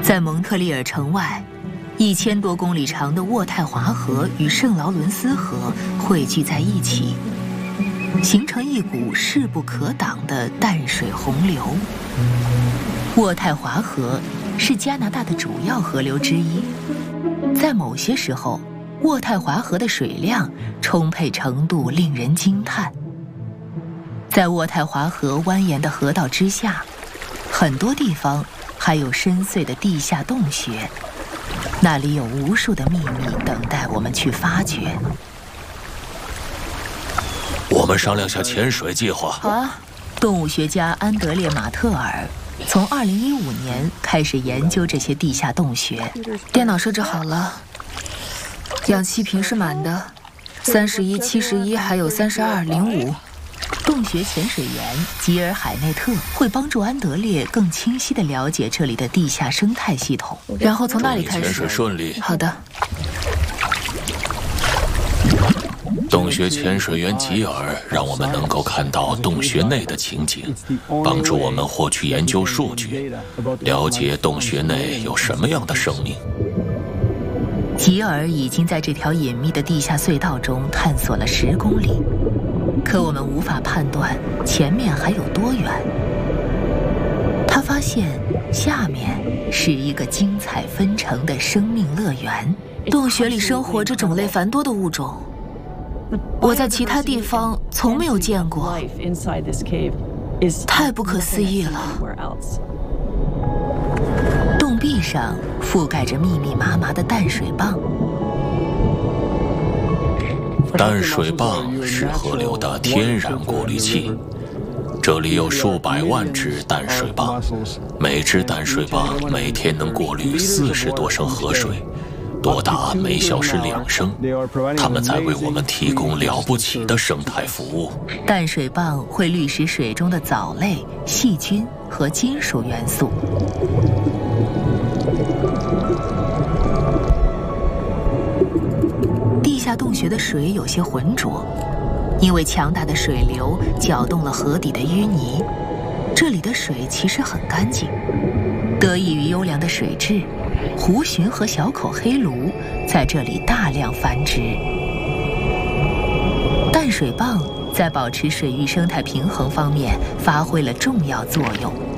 在蒙特利尔城外，1000多公里长的渥太华河与圣劳伦斯河汇聚在一起，形成一股势不可挡的淡水洪流。渥太华河是加拿大的主要河流之一，在某些时候，渥太华河的水量充沛程度令人惊叹。在渥太华河蜿蜒的河道之下，很多地方还有深邃的地下洞穴，那里有无数的秘密等待我们去发掘。 我们商量下潜水计划。 好啊！动物学家安德烈·马特尔从2015年开始研究这些地下洞穴。 电脑设置好了，氧气瓶是满的，31、71还有32、05。 洞穴潜水员吉尔·海内特会帮助安德烈更清晰地了解这里的地下生态系统。 然后从那里开始。 潜水顺利。 好的。 洞穴潜水员吉尔让我们能够看到洞穴内的情景，帮助我们获取研究数据，了解洞穴内有什么样的生命。 吉尔已经在这条隐秘的地下隧道中探索了10公里，可我们无法判断前面还有多远。他发现下面是一个精彩纷呈的生命乐园。 洞穴里生活着种类繁多的物种，我在其他地方从没有见过，太不可思议了。 洞壁上覆盖着密密麻麻的淡水蚌。 淡水蚌是河流的天然过滤器，这里有数百万只淡水蚌，每只淡水蚌每天能过滤40多升河水，多达每小时2升。它们在为我们提供了不起的生态服务。 淡水蚌会滤食水中的藻类、细菌和金属元素。地下洞穴的水有些浑浊，因为强大的水流搅动了河底的淤泥。这里的水其实很干净，得益于优良的水质，湖鲟和小口黑鲈在这里大量繁殖。淡水蚌在保持水域生态平衡方面发挥了重要作用。